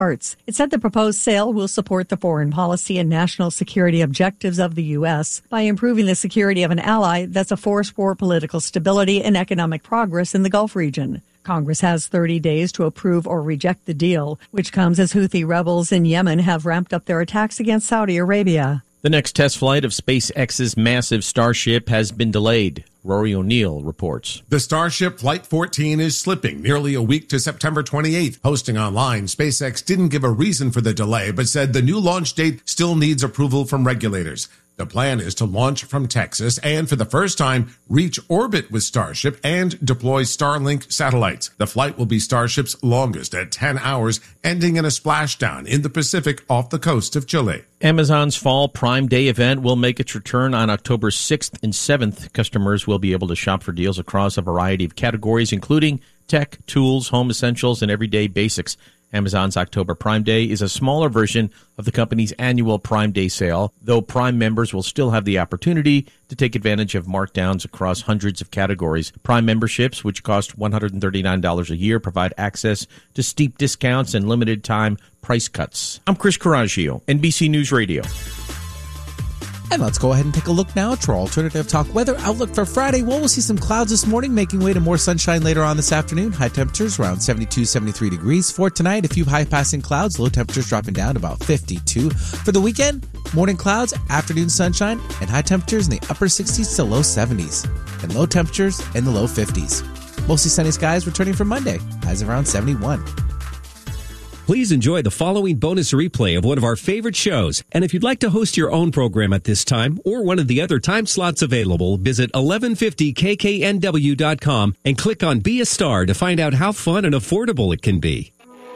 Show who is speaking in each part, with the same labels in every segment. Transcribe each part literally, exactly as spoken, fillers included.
Speaker 1: Arts. It said the proposed sale will support the foreign policy and national security objectives of the U S by improving the security of an ally that's a force for political stability and economic progress in the Gulf region. Congress has thirty days to approve or reject the deal, which comes as Houthi rebels in Yemen have ramped up their attacks against Saudi Arabia.
Speaker 2: The next test flight of SpaceX's massive Starship has been delayed. Rory O'Neill reports.
Speaker 3: The Starship Flight fourteen is slipping nearly a week to September twenty-eighth. Posting online, SpaceX didn't give a reason for the delay, but said the new launch date still needs approval from regulators. The plan is to launch from Texas and, for the first time, reach orbit with Starship and deploy Starlink satellites. The flight will be Starship's longest at ten hours, ending in a splashdown in the Pacific off the coast of Chile.
Speaker 2: Amazon's Fall Prime Day event will make its return on October sixth and seventh. Customers will be able to shop for deals across a variety of categories, including tech, tools, home essentials, and everyday basics. Amazon's October Prime Day is a smaller version of the company's annual Prime Day sale, though Prime members will still have the opportunity to take advantage of markdowns across hundreds of categories. Prime memberships, which cost one hundred thirty-nine dollars a year, provide access to steep discounts and limited-time price cuts. I'm Chris Coraggio, N B C News Radio.
Speaker 4: And let's go ahead and take a look now at your alternative talk weather outlook for Friday. Well, we'll see some clouds this morning, making way to more sunshine later on this afternoon. High temperatures around seventy-two, seventy-three degrees. For tonight, a few high-passing clouds, low temperatures dropping down to about fifty-two. For the weekend, morning clouds, afternoon sunshine, and high temperatures in the upper sixties to low seventies. And low temperatures in the low fifties. Mostly sunny skies returning for Monday, highs around seventy-one.
Speaker 5: Please enjoy the following bonus replay of one of our favorite shows. And if you'd like to host your own program at this time or one of the other time slots available, visit eleven fifty K K N W dot com and click on Be a Star to find out how fun and affordable it can be.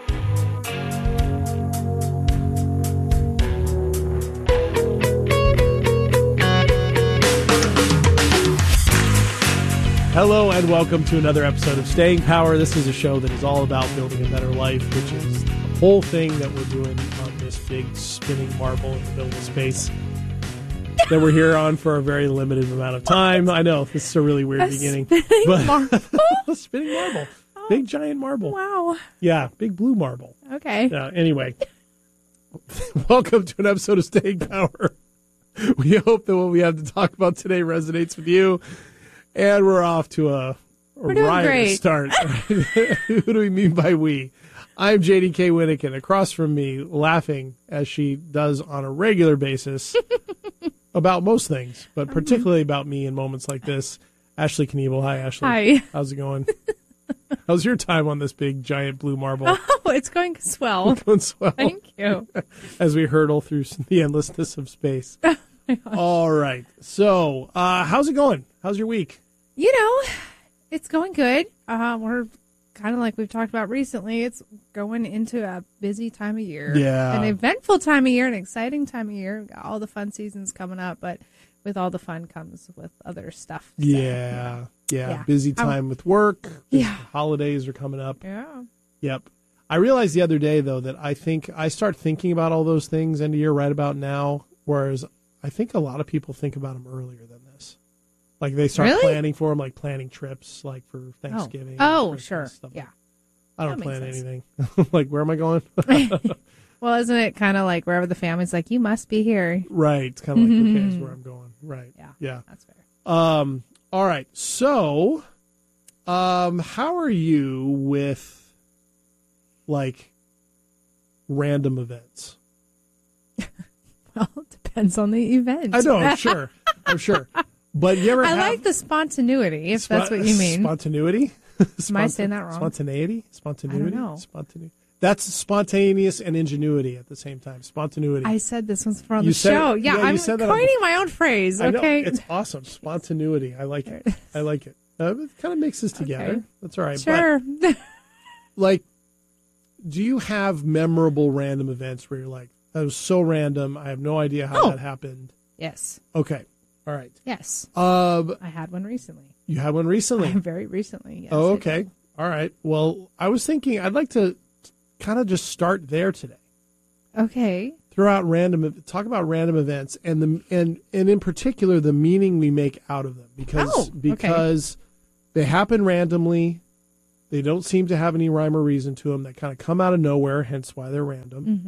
Speaker 6: Hello and welcome to another episode of Staying Power. This is a show that is all about building a better life, which is the whole thing that we're doing on this big spinning marble in the middle of space that we're here on for a very limited amount of time. I know, this is a really weird
Speaker 7: a
Speaker 6: beginning.
Speaker 7: Spinning
Speaker 6: but
Speaker 7: marble?
Speaker 6: A spinning marble. Oh, big giant marble.
Speaker 7: Wow.
Speaker 6: Yeah, big blue marble.
Speaker 7: Okay.
Speaker 6: Yeah, anyway, welcome to an episode of Staying Power. We hope that what we have to talk about today resonates with you. And we're off to a, a riot start. Who do we mean by we? I'm J D K Winnick, across from me, laughing as she does on a regular basis about most things, but particularly about me in moments like this. Ashley Knievel. Hi, Ashley.
Speaker 7: Hi.
Speaker 6: How's it going? How's your time on this big, giant blue marble?
Speaker 7: Oh, it's going swell.
Speaker 6: It's going swell.
Speaker 7: Thank you.
Speaker 6: As we hurtle through the endlessness of space.
Speaker 7: Oh
Speaker 6: all right. So, uh, how's it going? How's your week?
Speaker 7: You know, it's going good. Uh, we're kind of like we've talked about recently. It's going into a busy time of year.
Speaker 6: Yeah.
Speaker 7: An eventful time of year, an exciting time of year. We've got all the fun seasons coming up, but with all the fun comes with other stuff. So,
Speaker 6: yeah.
Speaker 7: you know.
Speaker 6: yeah.
Speaker 7: Yeah.
Speaker 6: Busy time um, with work.
Speaker 7: Yeah.
Speaker 6: Holidays are coming up.
Speaker 7: Yeah.
Speaker 6: Yep. I realized the other day, though, that I think I start thinking about all those things end of year right about now, whereas I think a lot of people think about them earlier than this. Like they start
Speaker 7: really?
Speaker 6: planning for them, like planning trips, like for Thanksgiving.
Speaker 7: Oh, oh
Speaker 6: sure.
Speaker 7: Stuff yeah.
Speaker 6: Like I don't
Speaker 7: that
Speaker 6: plan anything. Like, where am I going?
Speaker 7: Well, isn't it kind of like wherever the family's like, you must be here.
Speaker 6: Right. It's kind of like, okay, that's where I'm going. Right.
Speaker 7: Yeah.
Speaker 6: Yeah.
Speaker 7: That's fair.
Speaker 6: Um. All right. So, um, how are you with like random events?
Speaker 7: Well, it depends on the event.
Speaker 6: I know. I'm sure. I'm sure. But you ever
Speaker 7: I
Speaker 6: have
Speaker 7: like the spontaneity, if
Speaker 6: spo-
Speaker 7: that's what you mean.
Speaker 6: Spontaneity?
Speaker 7: Am I saying that wrong?
Speaker 6: Spontaneity? Spontaneity?
Speaker 7: I don't know.
Speaker 6: Spontaneity. That's spontaneous and ingenuity at the same time. Spontaneity.
Speaker 7: I said this was from
Speaker 6: You
Speaker 7: the
Speaker 6: said
Speaker 7: show.
Speaker 6: it-
Speaker 7: Yeah,
Speaker 6: yeah, you
Speaker 7: I'm
Speaker 6: said that
Speaker 7: coining
Speaker 6: on-
Speaker 7: my own phrase.
Speaker 6: I know.
Speaker 7: Okay.
Speaker 6: It's awesome. Spontaneity. I like it. I like it. Uh, it kind of mixes together.
Speaker 7: Okay.
Speaker 6: That's all right.
Speaker 7: Sure.
Speaker 6: But, like, do you have memorable random events where you're like, that was so random, I have no idea how
Speaker 7: Oh.
Speaker 6: that happened?
Speaker 7: Yes.
Speaker 6: Okay. All right.
Speaker 7: Yes.
Speaker 6: Um,
Speaker 7: I had one recently.
Speaker 6: you had one recently.
Speaker 7: Very recently. Yes,
Speaker 6: oh,
Speaker 7: I
Speaker 6: okay.
Speaker 7: did.
Speaker 6: All right. Well, I was thinking I'd like to kind of just start there today.
Speaker 7: Okay.
Speaker 6: Throw out random, talk about random events and the and and in particular the meaning we make out of them because
Speaker 7: Oh, okay.
Speaker 6: because they happen randomly, They don't seem to have any rhyme or reason to them. They kind of come out of nowhere, hence why they're random.
Speaker 7: Mm-hmm.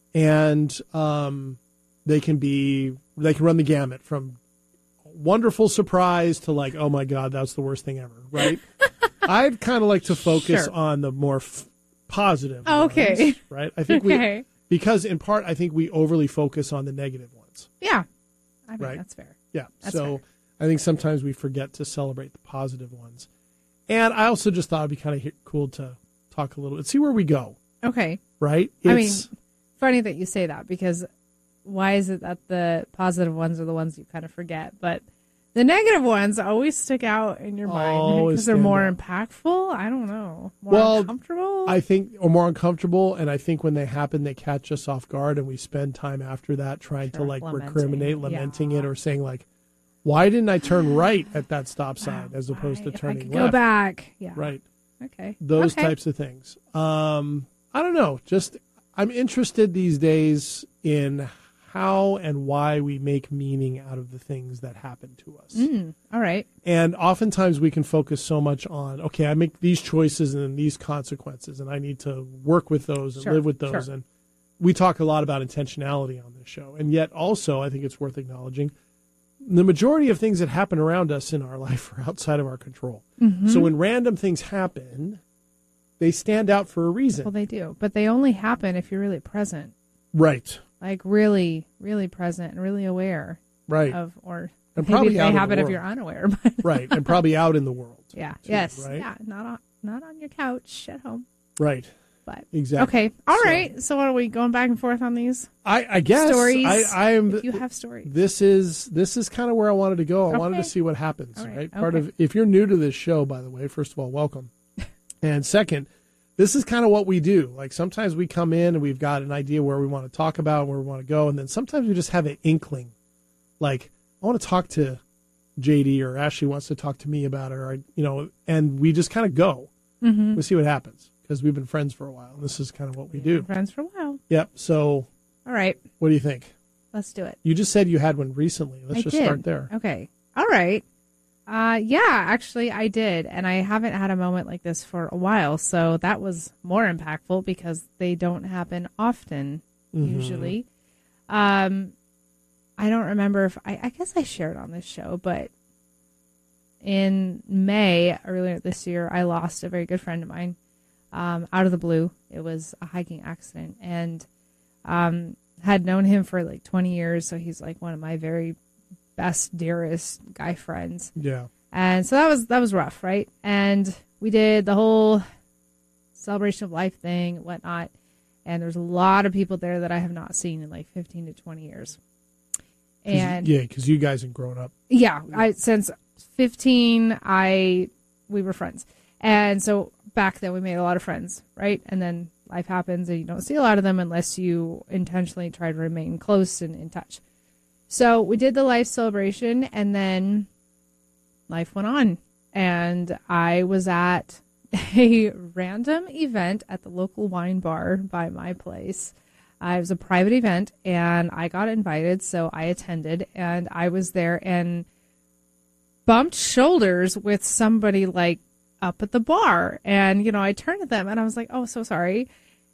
Speaker 6: And um, they can be, they can run the gamut from wonderful surprise to like, oh my God, that's the worst thing ever, right? I'd kind of like to focus
Speaker 7: Sure.
Speaker 6: on the more f- positive
Speaker 7: Okay.
Speaker 6: ones, right? I think
Speaker 7: Okay.
Speaker 6: we, because in part, I think we overly focus on the negative ones.
Speaker 7: Yeah. I mean,
Speaker 6: Right.
Speaker 7: that's fair.
Speaker 6: Yeah.
Speaker 7: That's
Speaker 6: so
Speaker 7: fair.
Speaker 6: I think sometimes we forget to celebrate the positive ones. And I also just thought it'd be kind of cool to talk a little bit, see where we go,
Speaker 7: Okay.
Speaker 6: right?
Speaker 7: I mean,
Speaker 6: It's,
Speaker 7: funny that you say that, because why is it that the positive ones are the ones you kind of forget, but the negative ones always stick out in your mind
Speaker 6: Always
Speaker 7: because they're
Speaker 6: stand
Speaker 7: more
Speaker 6: out.
Speaker 7: impactful? I don't know. More
Speaker 6: Well,
Speaker 7: uncomfortable?
Speaker 6: I think, or more uncomfortable. And I think when they happen, they catch us off guard and we spend time after that trying
Speaker 7: Sure,
Speaker 6: to like
Speaker 7: lamenting.
Speaker 6: recriminate,
Speaker 7: Yeah.
Speaker 6: lamenting it, or saying like, why didn't I turn right at that stop sign as opposed to
Speaker 7: Why? If I
Speaker 6: turning
Speaker 7: could
Speaker 6: left?
Speaker 7: go back. Yeah.
Speaker 6: Right.
Speaker 7: Okay.
Speaker 6: Those
Speaker 7: Okay.
Speaker 6: types of things. Um, I don't know. Just, I'm interested these days in how and why we make meaning out of the things that happen to us.
Speaker 7: Mm, all right.
Speaker 6: And oftentimes we can focus so much on, okay, I make these choices and these consequences, and I need to work with those and
Speaker 7: Sure,
Speaker 6: live with those.
Speaker 7: sure.
Speaker 6: And we talk a lot about intentionality on this show. And yet also, I think it's worth acknowledging, the majority of things that happen around us in our life are outside of our control.
Speaker 7: Mm-hmm.
Speaker 6: So when random things happen, they stand out for a reason.
Speaker 7: Well, they do, but they only happen if you're really present,
Speaker 6: Right,
Speaker 7: like really, really present and really aware
Speaker 6: right,
Speaker 7: of, or
Speaker 6: And
Speaker 7: maybe
Speaker 6: probably
Speaker 7: they
Speaker 6: out in the
Speaker 7: happen if
Speaker 6: world.
Speaker 7: you're unaware. But
Speaker 6: right. And probably out in the world.
Speaker 7: yeah,
Speaker 6: too,
Speaker 7: yes,
Speaker 6: right?
Speaker 7: yeah, not on, not on your couch at home,
Speaker 6: Right,
Speaker 7: but
Speaker 6: exactly.
Speaker 7: okay, all
Speaker 6: So-
Speaker 7: right. So, are we going back and forth on these
Speaker 6: I, I guess
Speaker 7: stories?
Speaker 6: I, I am.
Speaker 7: If you have stories,
Speaker 6: This is this is kind of where I wanted to go. I wanted to
Speaker 7: Okay.
Speaker 6: see what happens.
Speaker 7: All
Speaker 6: Right.
Speaker 7: right,
Speaker 6: Part
Speaker 7: okay.
Speaker 6: of if you're new to this show, by the way, first of all, welcome. And second, this is kind of what we do. Like sometimes we come in and we've got an idea where we want to talk about, where we want to go, and then sometimes we just have an inkling. Like I want to talk to J D, or Ashley wants to talk to me about it, or you know, and we just kind of go.
Speaker 7: mm-hmm.
Speaker 6: We see what happens because we've been friends for a while. And this is kind of what we do.
Speaker 7: friends for a while.
Speaker 6: Yep. So
Speaker 7: All right,
Speaker 6: what do you think?
Speaker 7: let's do it.
Speaker 6: You just said you had one recently. Let's
Speaker 7: I
Speaker 6: just
Speaker 7: did.
Speaker 6: start there.
Speaker 7: Okay. All right. Uh, yeah, actually, I did. And I haven't had a moment like this for a while. So that was more impactful because they don't happen often,
Speaker 6: Mhm.
Speaker 7: usually. Um, I don't remember if I, I guess I shared on this show, but in May earlier this year, I lost a very good friend of mine um, out of the blue. It was a hiking accident. And um, had known him for like twenty years. So he's like one of my very best, dearest guy friends.
Speaker 6: Yeah.
Speaker 7: And so that was that was rough, right? And we did the whole celebration of life thing, whatnot. And there's a lot of people there that I have not seen in like fifteen to twenty years. And
Speaker 6: yeah, because you guys have grown up.
Speaker 7: yeah, I since fifteen, I we were friends, and so back then we made a lot of friends, right? And then life happens, and you don't see a lot of them unless you intentionally try to remain close and in touch. So we did the life celebration, and then life went on, and I was at a random event at the local wine bar by my place. Uh, it was a private event, and I got invited, so I attended, and I was there and bumped shoulders with somebody like up at the bar. And, you know, I turned to them and I was like, oh, so sorry.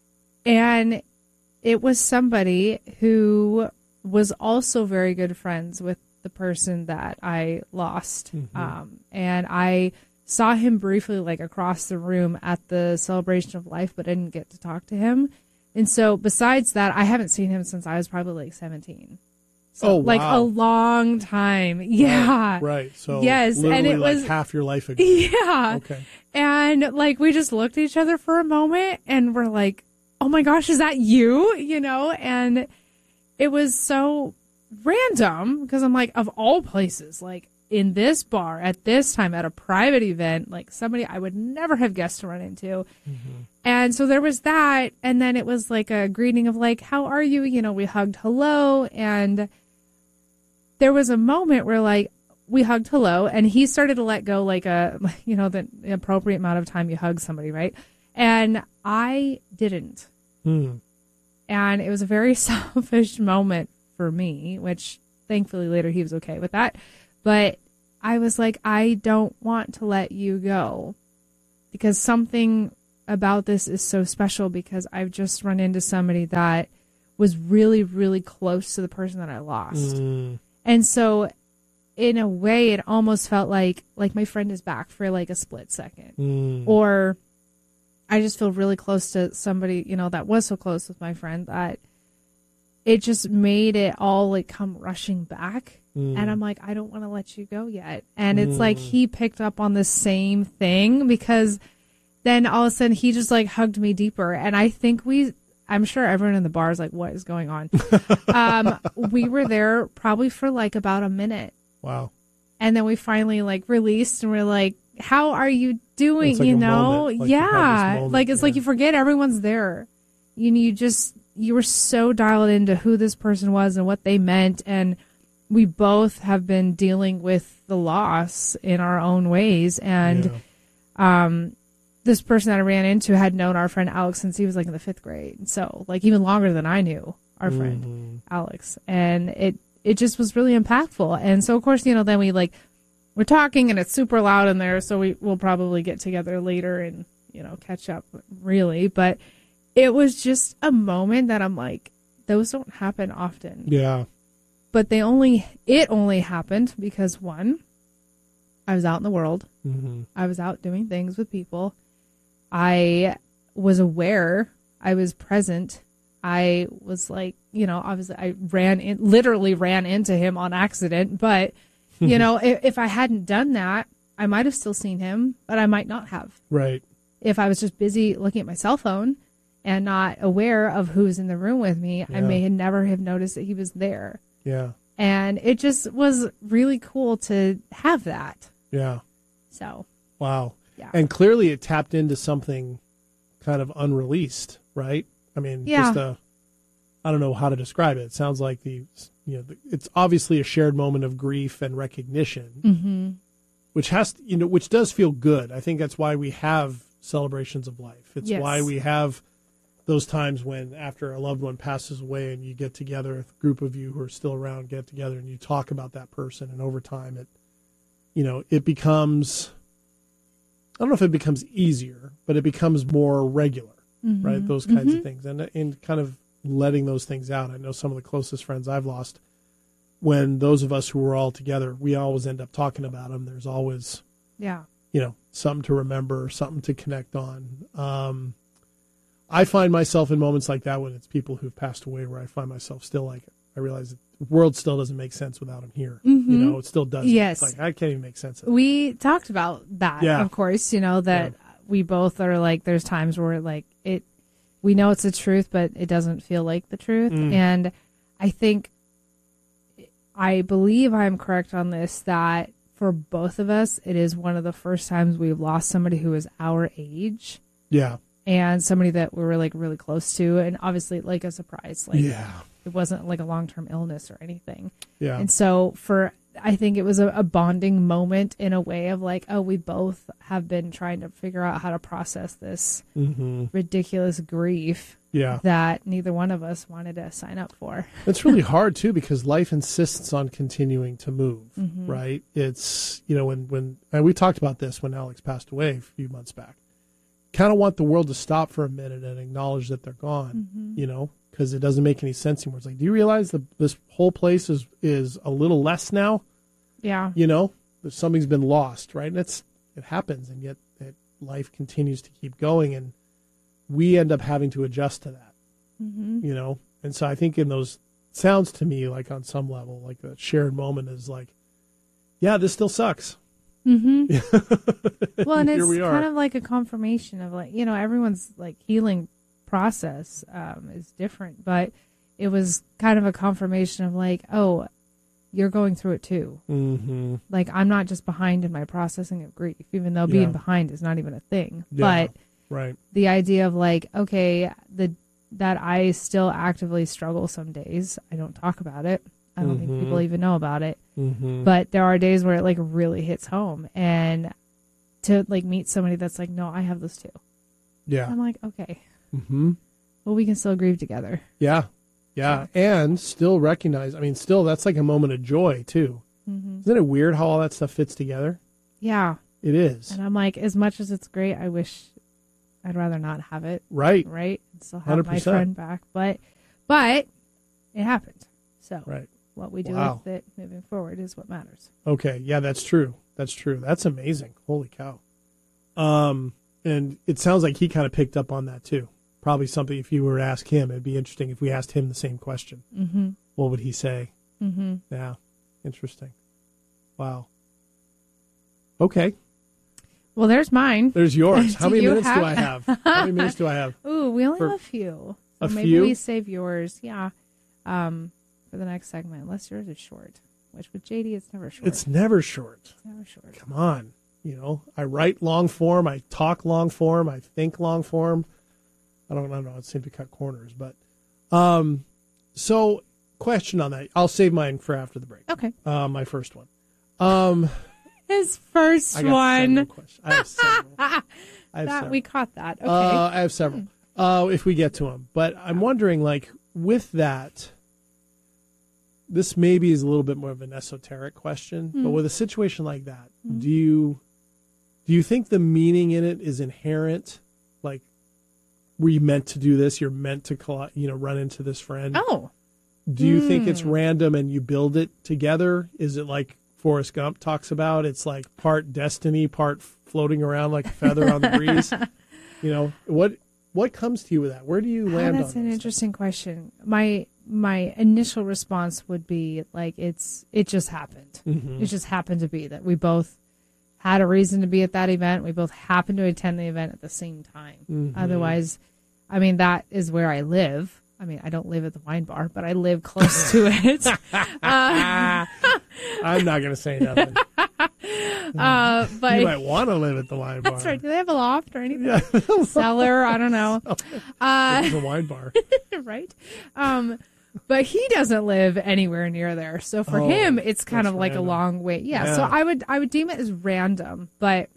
Speaker 7: And it was somebody who was also very good friends with the person that I lost.
Speaker 6: Mm-hmm.
Speaker 7: Um, and I saw him briefly, like across the room at the celebration of life, but I didn't get to talk to him. And so besides that, I haven't seen him since I was probably like seventeen. So
Speaker 6: Oh,
Speaker 7: like
Speaker 6: wow.
Speaker 7: a long time. Yeah.
Speaker 6: Right. right. So
Speaker 7: Yes, and
Speaker 6: literally
Speaker 7: it
Speaker 6: like
Speaker 7: was-
Speaker 6: half your life ago.
Speaker 7: Yeah.
Speaker 6: Okay.
Speaker 7: And like we just looked at each other for a moment and we're like, oh my gosh, is that you? You know, and it was so random because I'm like, of all places, like in this bar at this time at a private event, like somebody I would never have guessed to run into.
Speaker 6: Mm-hmm.
Speaker 7: And so there was that. And then it was like a greeting of like, how are you? You know, we hugged hello. And there was a moment where like we hugged hello and he started to let go like a, you know, the appropriate amount of time you hug somebody, right? And I didn't.
Speaker 6: Hmm.
Speaker 7: And it was a very selfish moment for me, which thankfully later he was okay with that. But I was like, I don't want to let you go because something about this is so special because I've just run into somebody that was really, really close to the person that I lost. Mm. And so in a way, it almost felt like, like my friend is back for like a split second. Mm. Or I just feel really close to somebody, you know, that was so close with my friend that it just made it all like come rushing back. Mm. And I'm like, I don't want to let you go yet. And it's mm. like he picked up on the same thing because then all of a sudden he just like hugged me deeper. And I think we, I'm sure everyone in the bar is like, what is going on? um, we were there probably for like about a minute.
Speaker 6: Wow.
Speaker 7: And then we finally like released and we're like, how are you doing? Like you know? Like yeah. You like it's yeah. like you forget everyone's there. You you just, you were so dialed into who this person was and what they meant. And we both have been dealing with the loss in our own ways. And yeah. um, this person that I ran into had known our friend Alex since he was like in the fifth grade. So like even longer than I knew our friend mm-hmm. Alex. And it, it just was really impactful. And so, of course, you know, then we like, we're talking and it's super loud in there. So we will probably get together later and, you know, catch up really. But it was just a moment that I'm like, those don't happen often.
Speaker 6: Yeah.
Speaker 7: But they only, it only happened because one, I was out in the world. Mm-hmm. I was out doing things with people. I was aware. I was present. I was like, you know, obviously I ran in, literally ran into him on accident. But, you know, if, if I hadn't done that, I might have still seen him, but I might not have.
Speaker 6: Right.
Speaker 7: If I was just busy looking at my cell phone and not aware of who's in the room with me, yeah. I may have never have noticed that he was there.
Speaker 6: Yeah.
Speaker 7: And it just was really cool to have that.
Speaker 6: Yeah.
Speaker 7: So.
Speaker 6: Wow.
Speaker 7: Yeah.
Speaker 6: And clearly it tapped into something kind of unreleased, right? I mean,
Speaker 7: yeah.
Speaker 6: just a, I don't know how to describe it. It sounds like the, you know, the, it's obviously a shared moment of grief and recognition,
Speaker 7: mm-hmm.
Speaker 6: which has, to, you know, which does feel good. I think that's why we have celebrations of life. It's
Speaker 7: yes.
Speaker 6: why we have those times when after a loved one passes away and you get together, a group of you who are still around get together and you talk about that person. And over time, it, you know, it becomes, I don't know if it becomes easier, but it becomes more regular. Mm-hmm. Right, those kinds
Speaker 7: mm-hmm.
Speaker 6: of things, and and kind of letting those things out. I know some of the closest friends I've lost, when those of us who were all together, we always end up talking about them. There's always,
Speaker 7: yeah,
Speaker 6: you know, something to remember, something to connect on. Um, I find myself in moments like that when it's people who've passed away, where I find myself still like, I realize that the world still doesn't make sense without them here.
Speaker 7: Mm-hmm.
Speaker 6: You know, it still doesn't.
Speaker 7: Yes,
Speaker 6: it's like I can't even make sense of it.
Speaker 7: We talked about that,
Speaker 6: yeah.
Speaker 7: of course. You know that. Yeah. We both are like, there's times where like it, we know it's the truth, but it doesn't feel like the truth. Mm. And I think, I believe I'm correct on this, that for both of us, it is one of the first times we've lost somebody who is our age.
Speaker 6: Yeah.
Speaker 7: And somebody that we were like really close to. And obviously like a surprise. Like
Speaker 6: yeah.
Speaker 7: it wasn't like a long-term illness or anything.
Speaker 6: Yeah.
Speaker 7: And so for, I think it was a, a bonding moment in a way of like, oh, we both have been trying to figure out how to process this mm-hmm. ridiculous grief
Speaker 6: yeah.
Speaker 7: that neither one of us wanted to sign up for.
Speaker 6: It's really hard too, because life insists on continuing to move,
Speaker 7: mm-hmm.
Speaker 6: right? It's, you know, when, when, and we talked about this when Alex passed away a few months back, kind of want the world to stop for a minute and acknowledge that they're gone,
Speaker 7: mm-hmm.
Speaker 6: you know? Because it doesn't make any sense anymore. It's like, do you realize that this whole place is, is a little less now?
Speaker 7: Yeah.
Speaker 6: You know, something's been lost, right? And it's, it happens, and yet it, life continues to keep going, and we end up having to adjust to that,
Speaker 7: mm-hmm.
Speaker 6: you know? And so I think in those, sounds to me like on some level, like a shared moment is like, yeah, this still sucks.
Speaker 7: Mm-hmm. Well, and it's
Speaker 6: we
Speaker 7: kind of like a confirmation of like, you know, everyone's like healing process um, is different, but it was kind of a confirmation of like, oh, you're going through it too.
Speaker 6: Mm-hmm.
Speaker 7: Like, I'm not just behind in my processing of grief, even though being
Speaker 6: yeah.
Speaker 7: behind is not even a thing.
Speaker 6: Yeah.
Speaker 7: But
Speaker 6: right.
Speaker 7: the idea of like, okay, the that I still actively struggle some days. I don't talk about it. I don't
Speaker 6: mm-hmm.
Speaker 7: think people even know about it.
Speaker 6: Mm-hmm.
Speaker 7: But there are days where it like really hits home, and to like meet somebody that's like, no, I have those too.
Speaker 6: Yeah.
Speaker 7: I'm like, okay.
Speaker 6: Mm-hmm.
Speaker 7: Well, we can still grieve together.
Speaker 6: Yeah. Yeah. And still recognize, I mean, still, that's like a moment of joy, too.
Speaker 7: Mm-hmm.
Speaker 6: Isn't it weird how all that stuff fits together?
Speaker 7: Yeah.
Speaker 6: It is.
Speaker 7: And I'm like, as much as it's great, I wish I'd rather not have it.
Speaker 6: Right.
Speaker 7: Right. And still have
Speaker 6: one hundred percent.
Speaker 7: my friend back. But, but it happened. So
Speaker 6: right.
Speaker 7: what we do
Speaker 6: Wow.
Speaker 7: with it moving forward is what matters.
Speaker 6: Okay. Yeah, that's true. That's true. That's amazing. Holy cow. Um, and it sounds like he kind of picked up on that too. Probably something, if you were to ask him, it'd be interesting if we asked him the same question.
Speaker 7: Mm-hmm.
Speaker 6: What would he say?
Speaker 7: Mm-hmm.
Speaker 6: Yeah. Interesting. Wow. Okay.
Speaker 7: Well, there's mine.
Speaker 6: There's yours. How
Speaker 7: Do
Speaker 6: many
Speaker 7: you
Speaker 6: minutes
Speaker 7: have-
Speaker 6: do I have? How many minutes do I have?
Speaker 7: Ooh, we only
Speaker 6: For-
Speaker 7: have a few.
Speaker 6: A
Speaker 7: So maybe
Speaker 6: few?
Speaker 7: we save yours. Yeah. Um, for the next segment, unless yours is short, which with J D, it's never short.
Speaker 6: It's never short.
Speaker 7: It's never short.
Speaker 6: Come on. You know, I write long form. I talk long form. I think long form. I don't, I don't know. I seem to cut corners, but, um, so question on that. I'll save mine for after the break.
Speaker 7: Okay.
Speaker 6: Uh, my first one. Um,
Speaker 7: His first
Speaker 6: I got several
Speaker 7: one.
Speaker 6: questions. I have several. I have
Speaker 7: That
Speaker 6: several.
Speaker 7: we caught that. Okay.
Speaker 6: Uh, I have several. Uh, if we get to them, but I'm wondering, like, with that, this maybe is a little bit more of an esoteric question,
Speaker 7: Hmm.
Speaker 6: but with a situation like that, do you do you think the meaning in it is inherent? Like, were you meant to do this? You're meant to, coll- you know, run into this friend.
Speaker 7: oh.
Speaker 6: Do you think it's
Speaker 7: Hmm.
Speaker 6: random and you build it together? Is it like Forrest Gump talks about? It's like part destiny, part floating around like a feather on the breeze. You know, what what comes to you with that? Where do you
Speaker 7: Oh,
Speaker 6: land
Speaker 7: that's
Speaker 6: on
Speaker 7: an
Speaker 6: those
Speaker 7: interesting question. My my initial response would be like it's it just happened.
Speaker 6: Mhm.
Speaker 7: It just happened to be that we both had a reason to be at that event. We both happened to attend the event at the same time.
Speaker 6: Mhm.
Speaker 7: Otherwise, I mean, that is where I live. I mean, I don't live at the wine bar, but I live close to it. Uh,
Speaker 6: I'm not going to say nothing.
Speaker 7: uh, but
Speaker 6: You might want to live at the wine bar.
Speaker 7: that's right. Do they have a loft or anything?
Speaker 6: Yeah.
Speaker 7: Cellar? I don't know. Uh,
Speaker 6: It's a wine bar.
Speaker 7: right? Um, but he doesn't live anywhere near there, so for
Speaker 6: Oh,
Speaker 7: him, it's kind
Speaker 6: that's
Speaker 7: of like
Speaker 6: random.
Speaker 7: a long way. Yeah,
Speaker 6: Yeah.
Speaker 7: so I would I would deem it as random, but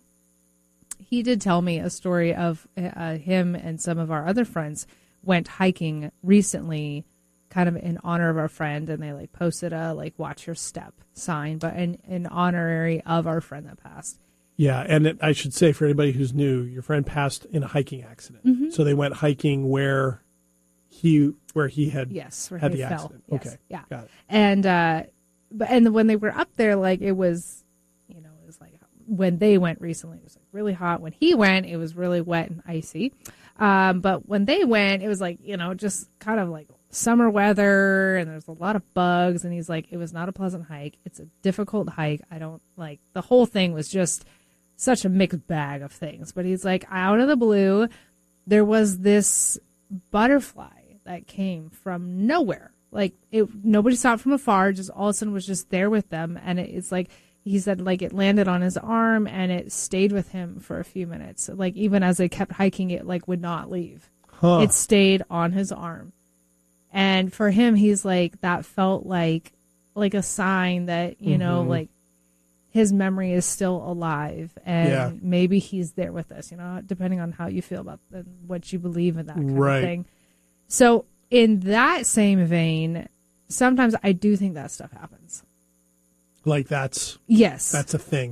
Speaker 7: he did tell me a story of uh, him and some of our other friends went hiking recently, kind of in honor of our friend, and they like posted a like "Watch Your Step" sign, but in in honorary of our friend that passed.
Speaker 6: Yeah, and it, I should say for anybody who's new, your friend passed in a hiking accident.
Speaker 7: Mhm.
Speaker 6: So they went hiking where he where he had
Speaker 7: Yes, where
Speaker 6: had
Speaker 7: he
Speaker 6: the
Speaker 7: fell.
Speaker 6: accident.
Speaker 7: Yes,
Speaker 6: Okay,
Speaker 7: yeah.
Speaker 6: got it.
Speaker 7: And uh but and when they were up there, like it was, you know, it was like when they went recently, it was like really hot. When he went, it was really wet and icy. Um, but when they went, it was like, you know, just kind of like summer weather, and there's a lot of bugs. And he's like, it was not a pleasant hike. It's a difficult hike. I don't like the whole thing was just such a mixed bag of things. But he's like, out of the blue, there was this butterfly that came from nowhere. Like it, nobody saw it from afar. Just all of a sudden was just there with them, and it, it's like he said, like it landed on his arm and it stayed with him for a few minutes. Like even as they kept hiking, it like would not leave.
Speaker 6: Huh.
Speaker 7: It stayed on his arm, and for him, he's like that felt like like a sign that you know,
Speaker 6: Mhm.
Speaker 7: like his memory is still alive, and
Speaker 6: Yeah.
Speaker 7: maybe he's there with us. You know, depending on how you feel about the, what you believe in that kind
Speaker 6: Right.
Speaker 7: of thing. So in that same vein, sometimes I do think that stuff happens.
Speaker 6: Like that's
Speaker 7: Yes,
Speaker 6: that's a thing.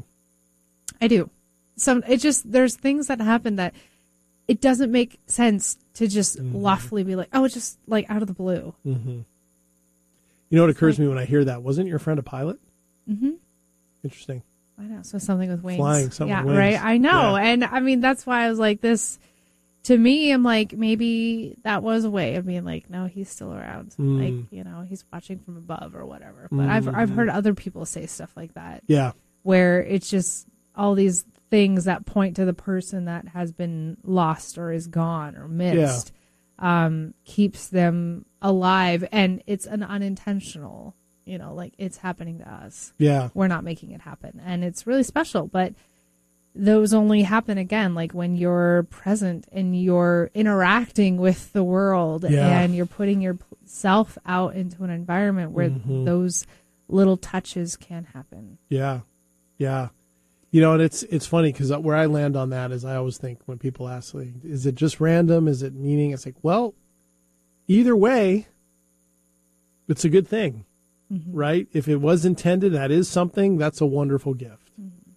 Speaker 7: I do. Some it just there's things that happen that it doesn't make sense to just
Speaker 6: Mhm.
Speaker 7: lawfully be like, oh, it's just like out of the blue.
Speaker 6: Mm-hmm. You know what occurs to me when I hear that? Wasn't your friend a pilot?
Speaker 7: Mm-hmm.
Speaker 6: Interesting.
Speaker 7: I know. So something with wings.
Speaker 6: Flying, something
Speaker 7: yeah,
Speaker 6: with wings.
Speaker 7: right. I know,
Speaker 6: Yeah.
Speaker 7: and I mean that's why I was like this. To me, I'm like maybe that was a way of being like, no, he's still around.
Speaker 6: Mm.
Speaker 7: Like you know, he's watching from above or whatever. But I've I've heard other people say stuff like that.
Speaker 6: Yeah.
Speaker 7: Where it's just all these things that point to the person that has been lost or is gone or missed, um, keeps them alive, and it's an unintentional, you know, like it's happening to us.
Speaker 6: Yeah.
Speaker 7: We're not making it happen, and it's really special, but those only happen again like when you're present and you're interacting with the world
Speaker 6: Yeah.
Speaker 7: and you're putting yourself out into an environment where
Speaker 6: Mhm.
Speaker 7: those little touches can happen.
Speaker 6: Yeah. Yeah. You know, and it's it's funny because where I land on that is I always think when people ask, like, is it just random? Is it meaning? It's like, well, either way, it's a good thing,
Speaker 7: Mhm.
Speaker 6: right? If it was intended, that is something, that's a wonderful gift.
Speaker 7: Mm-hmm.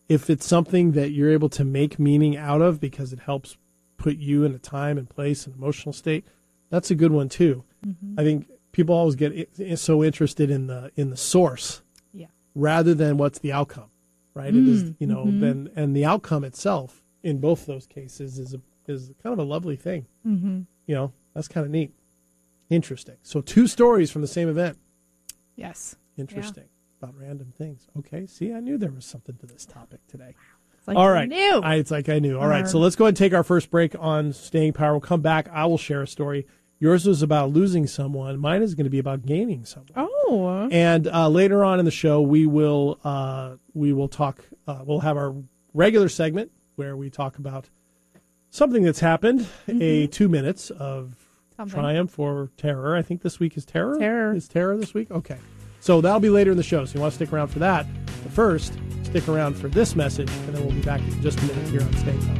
Speaker 6: if it's something that you're able to make meaning out of because it helps put you in a time and place and emotional state, that's a good one too. Mm-hmm. I think people always get so interested in the in the source, yeah, rather than what's the outcome, right? Mm, it is, you know, mm-hmm. then and the outcome itself in both those cases is a, is kind of a lovely thing. Mm-hmm. You know, that's kind of neat, interesting. So two stories from the same event.
Speaker 7: Yes,
Speaker 6: interesting. Yeah. About random things. Okay, see, I knew there was something to this topic today.
Speaker 7: It's like
Speaker 6: All right,
Speaker 7: I knew.
Speaker 6: I, it's like I knew. All right, so let's go ahead and take our first break on Staying Power. We'll come back. I will share a story. Yours was about losing someone. Mine is going to be about gaining someone.
Speaker 7: Oh.
Speaker 6: And uh, later on in the show, we will uh, we will talk. Uh, we'll have our regular segment where we talk about something that's happened. Mm-hmm. A two minutes of something. Triumph or terror. I think this week is terror.
Speaker 7: Terror
Speaker 6: is terror this week. Okay. So that'll be later in the show, so you want to stick around for that. But first, stick around for this message, and then we'll be back in just a minute here on Staying Power.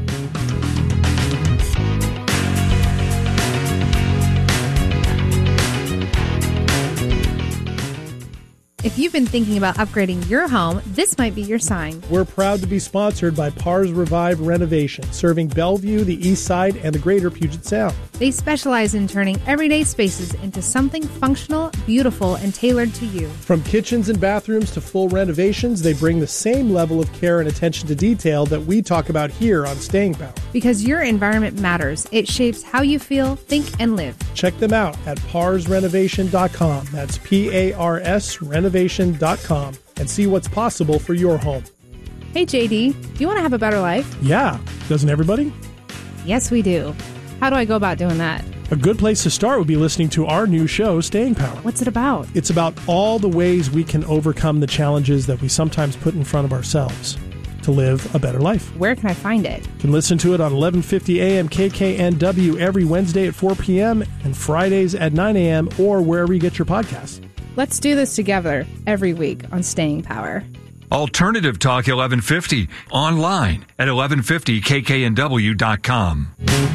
Speaker 7: If you've been thinking about upgrading your home, this might be your sign.
Speaker 6: We're proud to be sponsored by Pars Revive Renovation, serving Bellevue, the East Side, and the greater Puget Sound.
Speaker 7: They specialize in turning everyday spaces into something functional, beautiful, and tailored to you.
Speaker 6: From kitchens and bathrooms to full renovations, they bring the same level of care and attention to detail that we talk about here on Staying Power.
Speaker 7: Because your environment matters. It shapes how you feel, think, and live.
Speaker 6: Check them out at pars renovation dot com. That's P A R S renovation dot com and see what's possible for your home.
Speaker 7: Hey, J D, do you want to have a better life?
Speaker 6: Yeah. Doesn't everybody?
Speaker 7: Yes, we do. How do I go about doing that?
Speaker 6: A good place to start would be listening to our new show, Staying Power.
Speaker 7: What's it about?
Speaker 6: It's about all the ways we can overcome the challenges that we sometimes put in front of ourselves to live a better life.
Speaker 7: Where can I find it?
Speaker 6: You can listen to it on eleven fifty a.m. K K N W every Wednesday at four p.m. and Fridays at nine a.m. or wherever you get your podcasts.
Speaker 7: Let's do this together every week on Staying Power.
Speaker 8: Alternative Talk eleven fifty, online at eleven fifty K K N W dot com.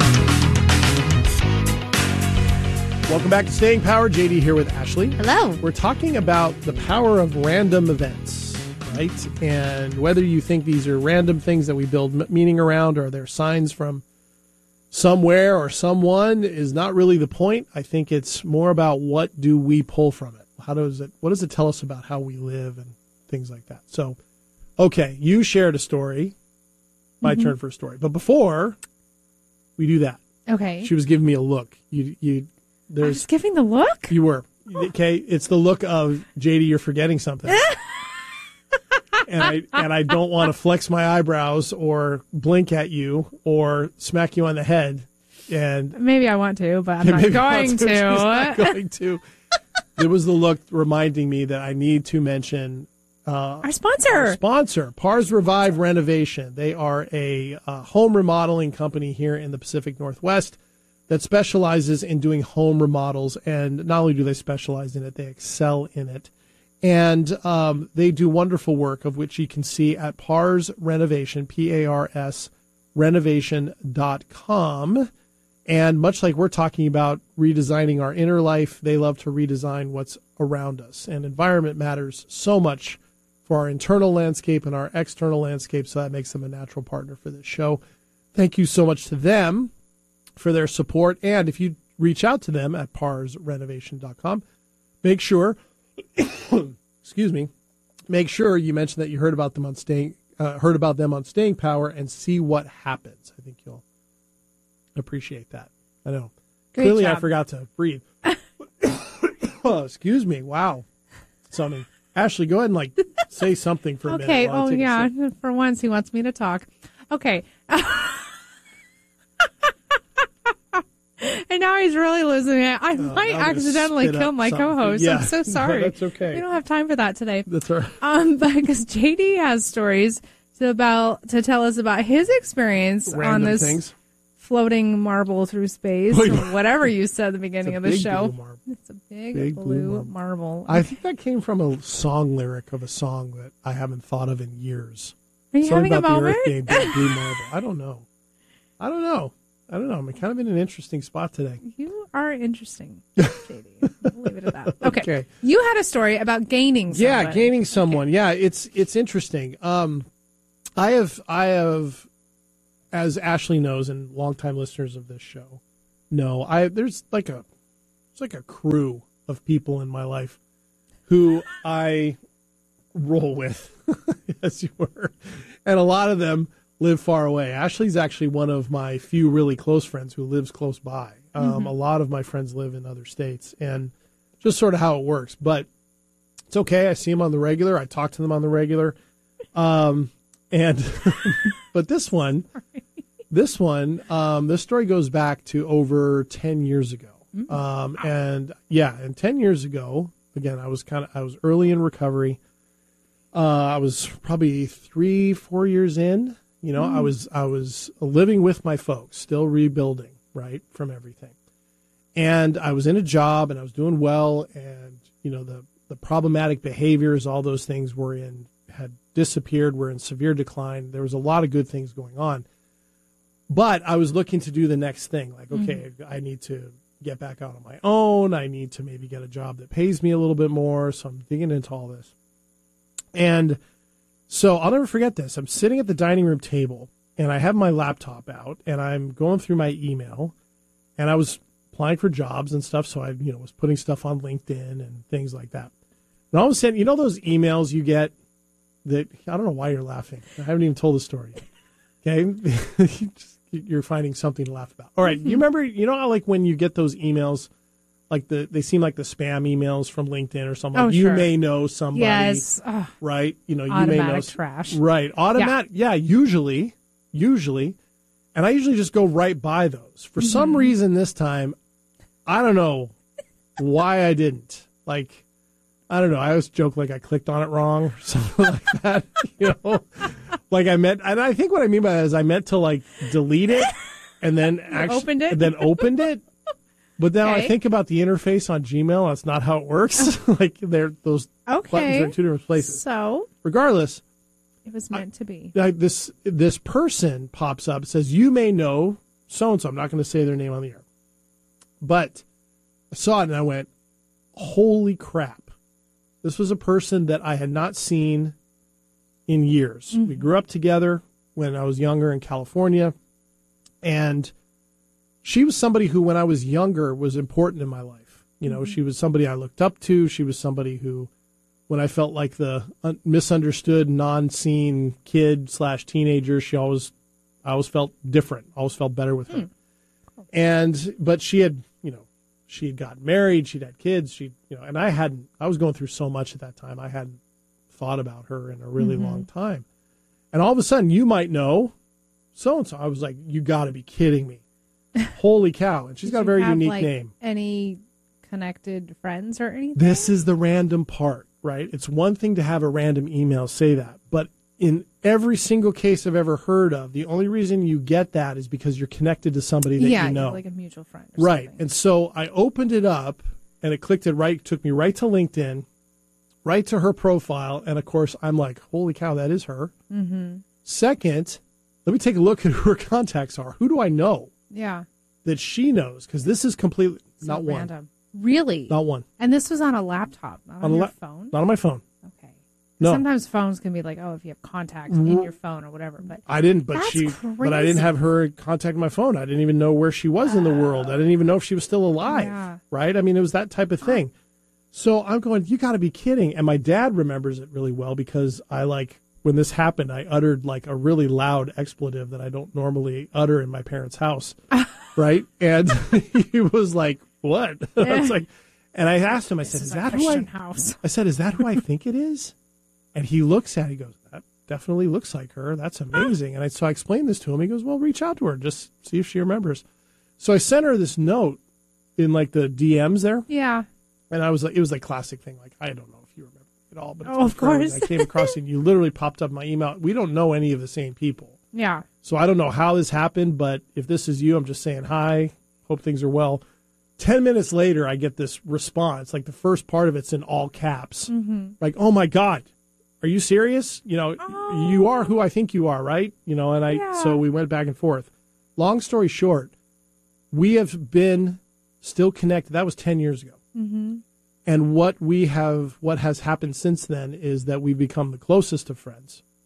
Speaker 6: Welcome back to Staying Power. J D here with Ashley.
Speaker 7: Hello.
Speaker 6: We're talking about the power of random events, right? And whether you think these are random things that we build meaning around or they're signs from somewhere or someone is not really the point. I think it's more about what do we pull from it. How does it, what does it tell us about how we live and things like that? So, okay, you shared a story. My mm-hmm. turn for a story. But before we do that,
Speaker 7: okay,
Speaker 6: she was giving me a look. You, you, there's
Speaker 7: I was giving the look.
Speaker 6: You were okay. It's the look of J D. You're forgetting something, and I and I don't want to flex my eyebrows or blink at you or smack you on the head. And
Speaker 7: maybe I want to, but I'm not going to.
Speaker 6: She's not going to. It was the look reminding me that I need to mention uh,
Speaker 7: our sponsor.
Speaker 6: Our sponsor, Pars Revive Renovation. They are a uh, home remodeling company here in the Pacific Northwest that specializes in doing home remodels. And not only do they specialize in it, they excel in it. And um, they do wonderful work, of which you can see at Pars Renovation, P A R S, renovation dot com. And much like we're talking about redesigning our inner life, they love to redesign what's around us. And environment matters so much for our internal landscape and our external landscape, so that makes them a natural partner for this show. Thank you so much to them for their support. And if you reach out to them at pars renovation dot com, make sure, excuse me, make sure you mention that you heard about them on Staying, uh, heard about them on Staying Power, and see what happens. I think you'll appreciate that. I know.
Speaker 7: Great
Speaker 6: Clearly,
Speaker 7: job.
Speaker 6: I forgot to breathe. Oh, excuse me. Wow. Something. Ashley, go ahead and like say something for a minute.
Speaker 7: Okay. Oh, yeah. For once, he wants me to talk. Okay. And now he's really losing it. I
Speaker 6: Oh,
Speaker 7: might
Speaker 6: I'm gonna
Speaker 7: accidentally
Speaker 6: spit
Speaker 7: kill
Speaker 6: up
Speaker 7: my
Speaker 6: something.
Speaker 7: co-host.
Speaker 6: Yeah.
Speaker 7: I'm so sorry.
Speaker 6: No, that's okay.
Speaker 7: We don't have time for that today.
Speaker 6: That's all right.
Speaker 7: Um, because J D has stories to about to tell us about his experience
Speaker 6: Random
Speaker 7: on this
Speaker 6: things.
Speaker 7: floating marble through space,
Speaker 6: Wait.
Speaker 7: or whatever you said at the beginning
Speaker 6: It's a
Speaker 7: of the
Speaker 6: big
Speaker 7: show.
Speaker 6: blue marble.
Speaker 7: It's a big,
Speaker 6: Big
Speaker 7: blue,
Speaker 6: blue marble.
Speaker 7: marble.
Speaker 6: I think that came from a song lyric of a song that I haven't thought of in years.
Speaker 7: Are you
Speaker 6: Something
Speaker 7: having a
Speaker 6: about the
Speaker 7: moment?
Speaker 6: Earth being big blue marble. I don't know. I don't know. I don't know. I'm kind of in an interesting spot today.
Speaker 7: You are interesting, J D. We'll leave it at that. Okay.
Speaker 6: Okay.
Speaker 7: You had a story about gaining someone.
Speaker 6: Yeah, gaining someone. Yeah, it's it's interesting. Um, I have, I have, as Ashley knows, and longtime listeners of this show know, I there's like a, it's like a crew of people in my life who I roll with, as you were, and a lot of them live far away. Ashley's actually one of my few really close friends who lives close by. Um, mm-hmm. A lot of my friends live in other states, and just sort of how it works. But it's okay. I see them on the regular. I talk to them on the regular. Um, and but this one, this one, um, this story goes back to over ten years ago. Mm-hmm. Um, and yeah, and ten years ago, again, I was kind of I was early in recovery. Uh, I was probably three, four years in. You know, mm. I was I was living with my folks, still rebuilding, right, from everything. And I was in a job, and I was doing well, and, you know, the, the problematic behaviors, all those things were in, had disappeared, were in severe decline. There was a lot of good things going on. But I was looking to do the next thing, like, okay, mm. I need to get back out on my own. I need to maybe get a job that pays me a little bit more, so I'm digging into all this. And so I'll never forget this. I'm sitting at the dining room table, and I have my laptop out, and I'm going through my email, and I was applying for jobs and stuff, so I, you know, was putting stuff on LinkedIn and things like that. And all of a sudden, you know those emails you get that, I don't know why you're laughing. I haven't even told the story yet. Okay? You're finding something to laugh about. All right, you remember, you know how, like, when you get those emails, like the they seem like the spam emails from LinkedIn or something.
Speaker 7: Oh,
Speaker 6: like
Speaker 7: sure.
Speaker 6: You may know somebody.
Speaker 7: Yes. Ugh.
Speaker 6: Right? You know, you
Speaker 7: Automatic
Speaker 6: may know
Speaker 7: trash.
Speaker 6: Right. Automatic. Yeah. yeah, usually, usually. And I usually just go right by those. For mm-hmm. some reason this time, I don't know why I didn't. Like, I don't know. I always joke like I clicked on it wrong or something like that. You know, like I meant, and I think what I mean by that is I meant to like delete it and then actually
Speaker 7: opened it,
Speaker 6: and then opened it. But now
Speaker 7: okay.
Speaker 6: I think about the interface on Gmail. That's not how it works. Like they're those
Speaker 7: okay.
Speaker 6: buttons are in two different places.
Speaker 7: So,
Speaker 6: regardless,
Speaker 7: it was meant I, to be.
Speaker 6: Like this this person pops up, says, "You may know so and so." I'm not going to say their name on the air, but I saw it and I went, "Holy crap!" This was a person that I had not seen in years. Mm-hmm. We grew up together when I was younger in California, and she was somebody who, when I was younger, was important in my life. You know, mm-hmm. she was somebody I looked up to. She was somebody who, when I felt like the un- misunderstood, non-seen kid slash teenager, she always, I always felt different. Always felt better with her. Mm. Cool. And, but she had, you know, she had gotten married. She'd had kids. She, you know, and I hadn't. I was going through so much at that time. I hadn't thought about her in a really mm-hmm. long time. And all of a sudden, you might know so and so. I was like, you got to be kidding me. Holy cow. And she's
Speaker 7: Did
Speaker 6: got a very
Speaker 7: have,
Speaker 6: unique
Speaker 7: like,
Speaker 6: name.
Speaker 7: Any connected friends or anything?
Speaker 6: This is the random part, right? It's one thing to have a random email say that, but in every single case I've ever heard of, the only reason you get that is because you're connected to somebody that
Speaker 7: yeah,
Speaker 6: you know.
Speaker 7: Yeah, like a mutual friend. Or
Speaker 6: right.
Speaker 7: Something.
Speaker 6: And so I opened it up and it clicked it right, took me right to LinkedIn, right to her profile. And of course, I'm like, holy cow, that is her.
Speaker 7: Mm-hmm.
Speaker 6: Second, let me take a look at who her contacts are. Who do I know?
Speaker 7: Yeah.
Speaker 6: That she knows, because this is completely
Speaker 7: so
Speaker 6: not
Speaker 7: random.
Speaker 6: one.
Speaker 7: Really?
Speaker 6: Not one.
Speaker 7: And this was on a laptop, not on, on your la- phone?
Speaker 6: Not on my phone.
Speaker 7: Okay.
Speaker 6: No.
Speaker 7: Sometimes phones can be like, oh, if you have contacts mm-hmm. in your phone or whatever. But
Speaker 6: I didn't, but
Speaker 7: that's
Speaker 6: she,
Speaker 7: crazy.
Speaker 6: but I didn't have her contact my phone. I didn't even know where she was in the world. I didn't even know if she was still alive.
Speaker 7: Yeah.
Speaker 6: Right? I mean, it was that type of thing. So I'm going, you got to be kidding. And my dad remembers it really well because I like, when this happened, I uttered like a really loud expletive that I don't normally utter in my parents' house. Right? And he was like, what? I was like, and I asked him, I said,
Speaker 7: this
Speaker 6: is,
Speaker 7: is
Speaker 6: that who I,
Speaker 7: house.
Speaker 6: I said, is that who I think it is? And he looks at it, he goes, that definitely looks like her. That's amazing. And I, so I explained this to him. He goes, well, reach out to her. Just see if she remembers. So I sent her this note in like the D Ms there.
Speaker 7: Yeah.
Speaker 6: And I was like, it was like classic thing. Like, I don't know if you remember at all, but it's
Speaker 7: oh, of course.
Speaker 6: I came across and you literally popped up my email. We don't know any of the same people.
Speaker 7: Yeah.
Speaker 6: So I don't know how this happened, but if this is you, I'm just saying hi. Hope things are well. Ten minutes later, I get this response. Like the first part of it's in all caps.
Speaker 7: Mm-hmm.
Speaker 6: Like, oh my God, are you serious? You know,
Speaker 7: oh.
Speaker 6: you are who I think you are, right? You know, and I,
Speaker 7: yeah.
Speaker 6: so we went back and forth. Long story short, we have been still connected. That was ten years ago.
Speaker 7: Mm-hmm.
Speaker 6: And what we have, what has happened since then is that we've become the closest of friends.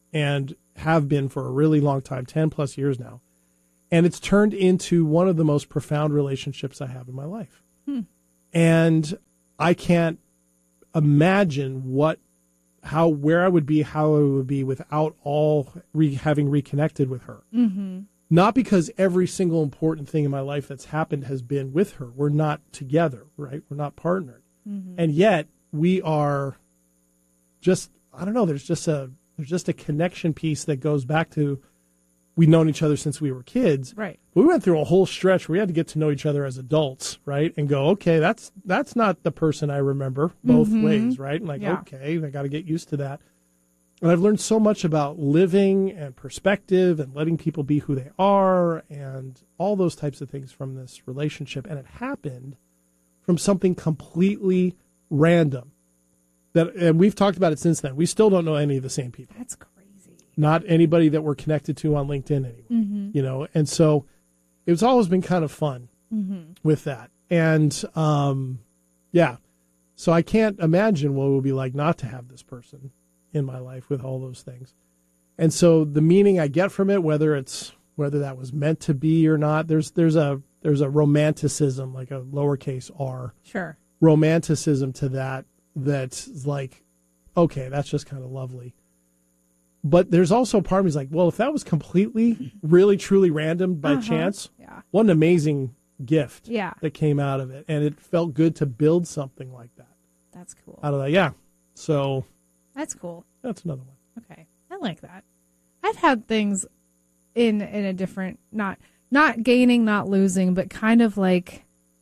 Speaker 6: and have been for a really long time, ten plus years now. And it's turned into one of the most profound relationships I have in my life.
Speaker 7: Hmm.
Speaker 6: And I can't imagine what, how, where I would be, how I would be without all re, having reconnected with her.
Speaker 7: Mm-hmm.
Speaker 6: Not because every single important thing in my life that's happened has been with her. We're not together, right? We're not partnered.
Speaker 7: Mm-hmm.
Speaker 6: And yet we are just, I don't know, there's just a, there's just a connection piece that goes back to, we've known each other since we were kids.
Speaker 7: Right.
Speaker 6: We went through a whole stretch where we had to get to know each other as adults, right? And go, okay, that's that's not the person I remember both
Speaker 7: mm-hmm.
Speaker 6: ways, right? And like,
Speaker 7: yeah.
Speaker 6: okay, I got to get used to that. And I've learned so much about living and perspective and letting people be who they are and all those types of things from this relationship. And it happened from something completely random. That, and we've talked about it since then. We still don't know any of the same people.
Speaker 7: That's crazy.
Speaker 6: Not anybody that we're connected to on LinkedIn anyway.
Speaker 7: Mm-hmm.
Speaker 6: You know, and so it's always been kind of fun
Speaker 7: mm-hmm.
Speaker 6: with that. And um, yeah, so I can't imagine what it would be like not to have this person in my life with all those things. And so the meaning I get from it, whether it's whether that was meant to be or not, there's there's a there's a romanticism, like a lowercase r,
Speaker 7: sure,
Speaker 6: romanticism to that. That's like, okay, that's just kind of lovely. But there's also a part of me is like, well, if that was completely, really, truly random by
Speaker 7: uh-huh.
Speaker 6: chance,
Speaker 7: yeah.
Speaker 6: what an amazing gift
Speaker 7: yeah.
Speaker 6: that came out of it. And it felt good to build something like that.
Speaker 7: That's cool.
Speaker 6: Out of that, yeah. So
Speaker 7: that's cool.
Speaker 6: That's another one.
Speaker 7: Okay. I like that. I've had things in in a different, not not gaining, not losing, but kind of like,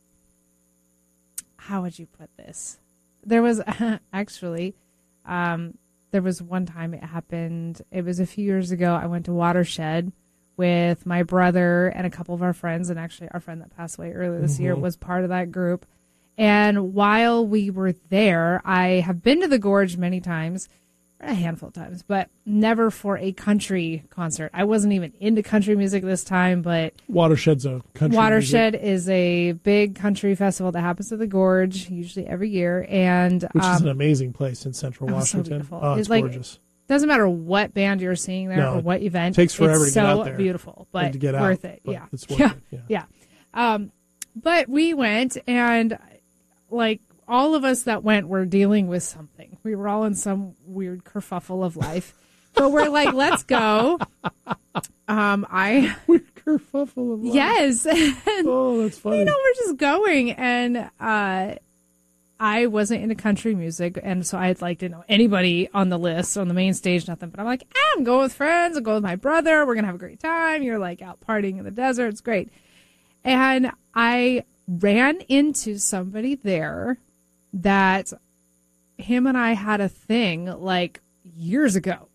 Speaker 7: how would you put this? There was actually, um, there was one time it happened. It was a few years ago. I went to Watershed with my brother and a couple of our friends. And actually our friend that passed away earlier this mm-hmm. year was part of that group. And while we were there, I have been to the Gorge many times, a handful of times, but never for a country concert. I wasn't even into country music this time, but
Speaker 6: Watershed's a country
Speaker 7: Watershed
Speaker 6: music.
Speaker 7: is a big country festival that happens at the Gorge, usually every year, and
Speaker 6: which
Speaker 7: um,
Speaker 6: is an amazing place in Central
Speaker 7: oh,
Speaker 6: Washington.
Speaker 7: So beautiful.
Speaker 6: Oh, it's,
Speaker 7: it's like,
Speaker 6: gorgeous.
Speaker 7: Doesn't matter what band you're seeing there
Speaker 6: no,
Speaker 7: or what event.
Speaker 6: It takes forever
Speaker 7: it's
Speaker 6: to get
Speaker 7: so
Speaker 6: out there.
Speaker 7: Beautiful, but
Speaker 6: to get
Speaker 7: worth
Speaker 6: out,
Speaker 7: it.
Speaker 6: but
Speaker 7: Yeah,
Speaker 6: it's worth
Speaker 7: yeah,
Speaker 6: it. Yeah,
Speaker 7: yeah. Um, but we went, and like all of us that went were dealing with something. We were all in some weird kerfuffle of life. But we're like, let's go. Um, I
Speaker 6: weird kerfuffle of life.
Speaker 7: Yes.
Speaker 6: Oh, that's funny.
Speaker 7: You know, we're just going, and uh, I wasn't into country music, and so I'd like to know anybody on the list on the main stage, nothing. But I'm like, ah, I'm going with friends. I'm going with my brother. We're gonna have a great time. You're like out partying in the desert. It's great. And I ran into somebody there that him and I had a thing like years ago.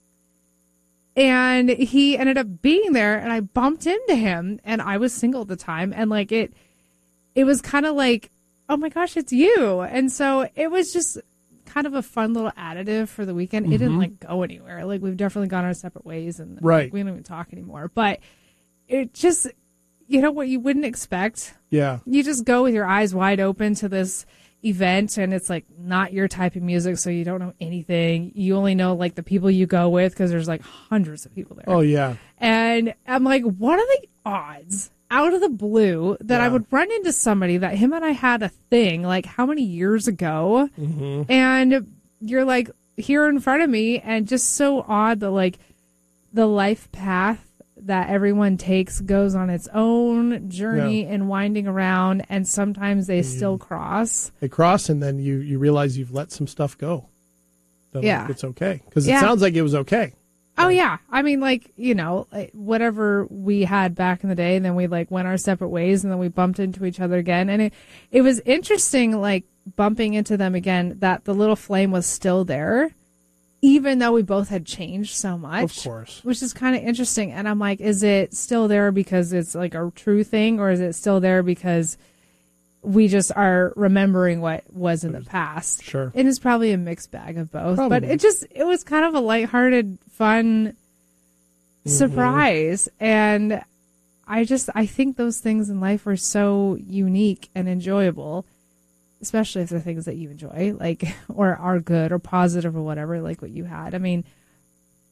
Speaker 7: And he ended up being there, and I bumped into him, and I was single at the time. And like it, it was kind of like, oh my gosh, it's you. And so it was just kind of a fun little additive for the weekend. Mm-hmm. It didn't like go anywhere. Like we've definitely gone our separate ways, and
Speaker 6: right.
Speaker 7: like, we don't even talk anymore. But it just, you know what you wouldn't expect.
Speaker 6: Yeah.
Speaker 7: You just go with your eyes wide open to this event, and it's like not your type of music, so you don't know anything. You only know like the people you go with, because there's like hundreds of people there.
Speaker 6: Oh yeah.
Speaker 7: And I'm like, what are the odds out of the blue that
Speaker 6: yeah.
Speaker 7: I would run into somebody that him and I had a thing like how many years ago,
Speaker 6: mm-hmm.
Speaker 7: and you're like here in front of me, and just so odd that like the life path that everyone takes goes on its own journey yeah. and winding around, and sometimes they
Speaker 6: you,
Speaker 7: still cross.
Speaker 6: They cross, and then you, you realize you've let some stuff go. Then
Speaker 7: yeah.
Speaker 6: Like it's okay. Because it
Speaker 7: yeah.
Speaker 6: sounds like it was okay.
Speaker 7: Oh, like, yeah. I mean, like, you know, whatever we had back in the day, and then we, like, went our separate ways, and then we bumped into each other again. And it, it was interesting, like, bumping into them again, that the little flame was still there, even though we both had changed so much.
Speaker 6: Of course.
Speaker 7: Which is kind of interesting. And I'm like, is it still there because it's like a true thing, or is it still there because we just are remembering what was in the past?
Speaker 6: Sure.
Speaker 7: It is probably a mixed bag of both.
Speaker 6: Probably.
Speaker 7: But it just, it was kind of a lighthearted, fun mm-hmm. surprise. And I just, I think those things in life are so unique and enjoyable, especially if they're things that you enjoy, like, or are good or positive or whatever, like what you had. I mean,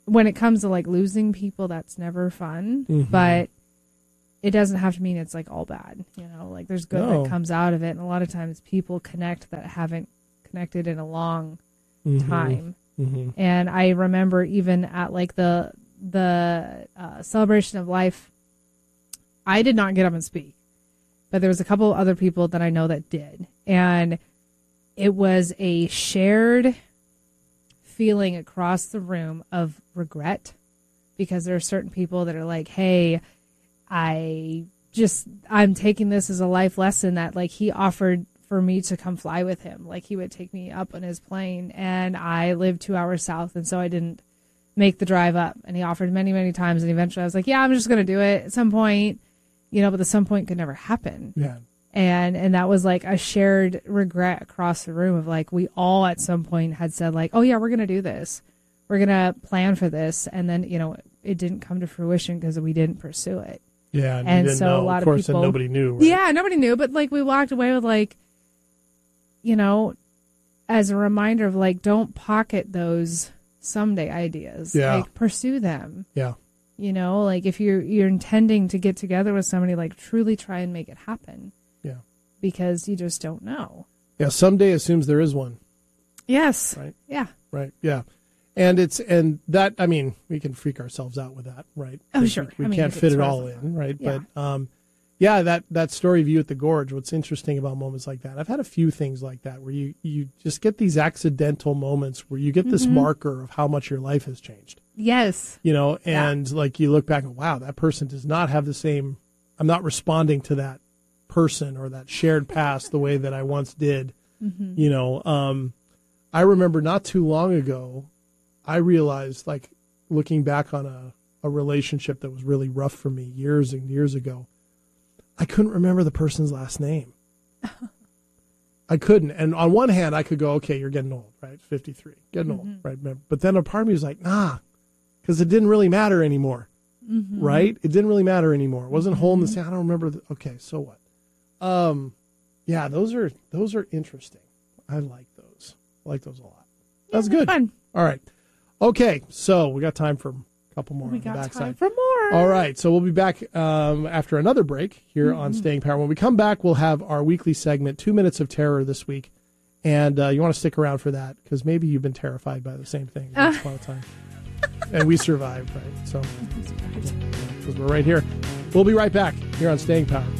Speaker 7: when it comes to like losing people, that's never fun, mm-hmm. but it doesn't have to mean it's like all bad, you know, like there's good no. that comes out of it. And a lot of times people connect that haven't connected in a long mm-hmm. time. Mm-hmm. And I remember even at like the, the uh, celebration of life, I did not get up and speak, but there was a couple other people that I know that did. And it was a shared feeling across the room of regret, because there are certain people that are like, hey, I just, I'm taking this as a life lesson that like he offered for me to come fly with him. Like he would take me up on his plane, and I live two hours south. And so I didn't make the drive up, and he offered many, many times. And eventually I was like, yeah, I'm just going to do it at some point, you know, but the some point could never happen.
Speaker 6: Yeah.
Speaker 7: And and that was like a shared regret across the room of like, we all at some point had said like, oh yeah, we're going to do this. We're going to plan for this. And then, you know, it didn't come to fruition because we didn't pursue it.
Speaker 6: Yeah. And,
Speaker 7: and
Speaker 6: you didn't
Speaker 7: so
Speaker 6: know.
Speaker 7: a lot
Speaker 6: of course,
Speaker 7: of people,
Speaker 6: and nobody knew. Right?
Speaker 7: Yeah, nobody knew. But like we walked away with like, you know, as a reminder of like, don't pocket those someday ideas.
Speaker 6: Yeah.
Speaker 7: Like pursue them.
Speaker 6: Yeah.
Speaker 7: You know, like if you're you're intending to get together with somebody, like truly try and make it happen.
Speaker 6: Yeah.
Speaker 7: Because you just don't know.
Speaker 6: Yeah. Someday assumes there is one.
Speaker 7: Yes.
Speaker 6: Right.
Speaker 7: Yeah.
Speaker 6: Right. Yeah. And it's, and that, I mean, we can freak ourselves out with that, right?
Speaker 7: Oh, sure.
Speaker 6: We, we
Speaker 7: I mean,
Speaker 6: can't fit it all in, right?
Speaker 7: Yeah.
Speaker 6: But, um, yeah, that, that story of you at the Gorge, what's interesting about moments like that, I've had a few things like that where you, you just get these accidental moments where you get this mm-hmm. marker of how much your life has changed.
Speaker 7: Yes.
Speaker 6: You know, and yeah. like you look back and wow, that person does not have the same, I'm not responding to that person or that shared past the way that I once did. Mm-hmm. You know, um, I remember not too long ago, I realized, like, looking back on a, a relationship that was really rough for me years and years ago, I couldn't remember the person's last name. I couldn't. And on one hand, I could go, okay, you're getting old, right? fifty-three, getting mm-hmm. old, right? But then a part of me was like, nah, because it didn't really matter anymore, mm-hmm. right? It didn't really matter anymore. It wasn't mm-hmm. holding the same. I don't remember. The, okay, so what? Um, yeah, those are those are interesting. I like those. I like those a lot. That's yeah, good. Fun. All right. Okay, so we got time for a couple more.
Speaker 7: We
Speaker 6: on
Speaker 7: got
Speaker 6: the backside.
Speaker 7: time for more.
Speaker 6: All right, so we'll be back um, after another break here mm-hmm. on Staying Power. When we come back, we'll have our weekly segment, Two Minutes of Terror this week. And uh, you want to stick around for that because maybe you've been terrified by the same thing once upon a time. And we survived, right? So, because we're right here. We'll be right back here on Staying Power.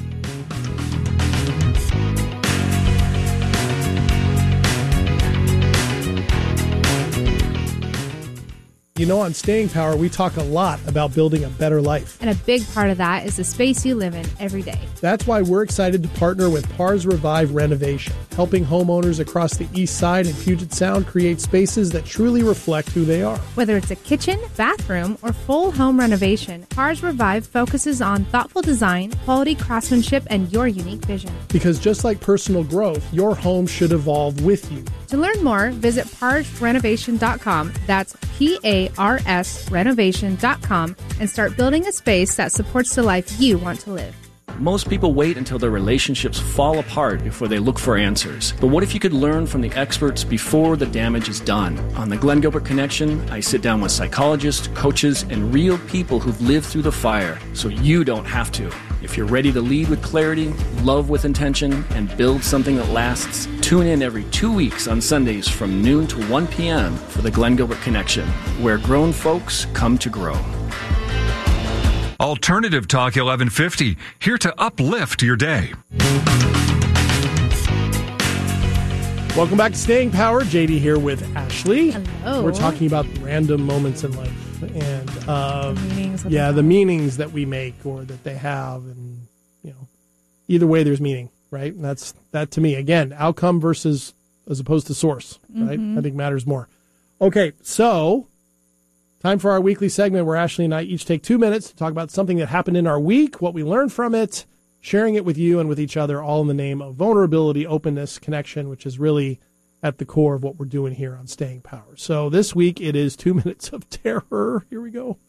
Speaker 6: You know, on Staying Power, we talk a lot about building a better life.
Speaker 7: And a big part of that is the space you live in every day.
Speaker 6: That's why we're excited to partner with Pars Revive Renovation, helping homeowners across the East Side and Puget Sound create spaces that truly reflect who they are.
Speaker 7: Whether it's a kitchen, bathroom, or full home renovation, Pars Revive focuses on thoughtful design, quality craftsmanship, and your unique vision.
Speaker 6: Because just like personal growth, your home should evolve with you.
Speaker 7: To learn more, visit pars renovation dot com. That's P A R S renovation dot com and start building a space that supports the life you want to live.
Speaker 9: Most people wait until their relationships fall apart before they look for answers. But what if you could learn from the experts before the damage is done? On the Glenn Gilbert Connection, I sit down with psychologists, coaches, and real people who've lived through the fire so you don't have to. If you're ready to lead with clarity, love with intention, and build something that lasts, tune in every two weeks on Sundays from noon to one p.m. for the Glenn Gilbert Connection, where grown folks come to grow.
Speaker 8: Alternative Talk eleven fifty, here to uplift your day.
Speaker 6: Welcome back to Staying Power. J D here with Ashley.
Speaker 7: Hello.
Speaker 6: We're talking about random moments in life and uh,
Speaker 7: the meanings
Speaker 6: yeah,
Speaker 7: have.
Speaker 6: the meanings that we make or that they have, and you know, either way, there's meaning, right? And that's that to me. Again, outcome versus as opposed to source, right? Mm-hmm. I think matters more. Okay, so. Time for our weekly segment where Ashley and I each take two minutes to talk about something that happened in our week, what we learned from it, sharing it with you and with each other, all in the name of vulnerability, openness, connection, which is really at the core of what we're doing here on Staying Power. So this week it is Two Minutes of Terror. Here we go.